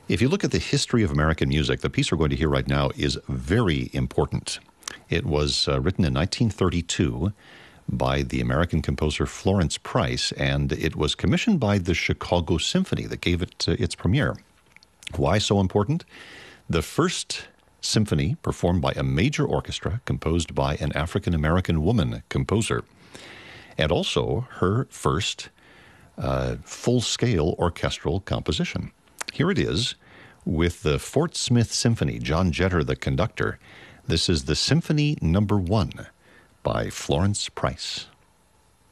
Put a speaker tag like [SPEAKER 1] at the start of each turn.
[SPEAKER 1] If you look at the history of American music, the piece we're going to hear right now is very important. It was written in 1932 by the American composer Florence Price, and it was commissioned by the Chicago Symphony that gave it its premiere. Why so important? The first symphony performed by a major orchestra composed by an African-American woman composer, and also her first full-scale orchestral composition. Here it is with the Fort Smith Symphony, John Jetter the conductor. This is the Symphony No. 1 by Florence Price.